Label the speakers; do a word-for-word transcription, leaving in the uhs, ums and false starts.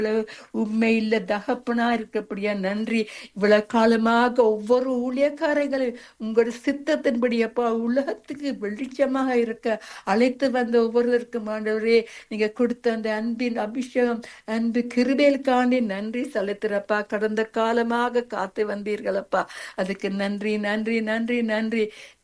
Speaker 1: உண்மை இல்ல தகப்பனா இருக்கப்படியா நன்றி. இவ்வளவு காலமாக ஒவ்வொரு ஊழியக்காரர்களும் உங்களோட சித்தத்தின்படி அப்பா உலகத்துக்கு வெளிச்சமாக இருக்க அழைத்து வந்த ஒவ்வொருவருக்கும் ஆண்டவரே நீங்க கொடுத்த அந்த அன்பின் அபிஷேகம், அன்பு கிருபைகளுக்காண்டி நன்றி செலுத்துறப்பா. கடந்த காலமாக காத்து வந்தீர்களப்பா, அதுக்கு நன்றி நன்றி நன்றி நன்றி.